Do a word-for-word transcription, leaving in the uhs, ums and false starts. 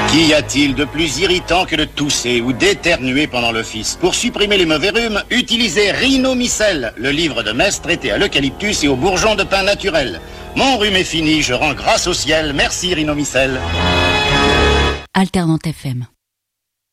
Qu'y a-t-il de plus irritant que de tousser ou d'éternuer pendant l'office? Pour supprimer les mauvais rhumes, utilisez Rhinomycel, le livre de messe traité à l'eucalyptus et au bourgeon de pin naturel. Mon rhume est fini, je rends grâce au ciel. Merci Rhinomycel. Alternante F M.